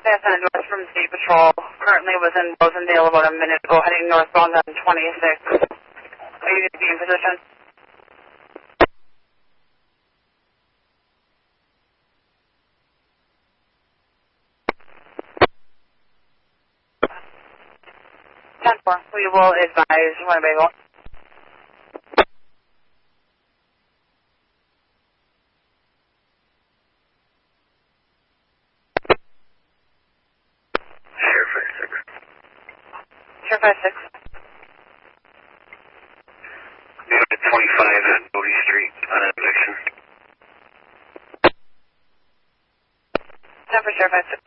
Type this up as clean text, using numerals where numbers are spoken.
Yes, north from State Patrol. Currently was in Rosendale about a minute ago, heading northbound on 26. Are you going to be in position? We will advise Winnebago. Sure, 5-6. Unit 25, Bodie Street, on eviction. 10 for sure, 5-6.